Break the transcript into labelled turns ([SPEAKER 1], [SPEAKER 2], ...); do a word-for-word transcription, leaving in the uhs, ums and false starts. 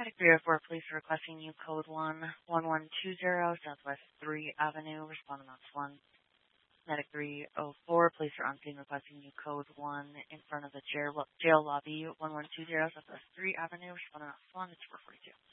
[SPEAKER 1] Medic three oh four, police are requesting you code one one one two zero Southwest three Avenue. Responding on one. Medic three oh four, police are on scene requesting you code one in front of the jail, jail lobby one one two zero Southwest three Avenue. Responding on one. It's four forty-two.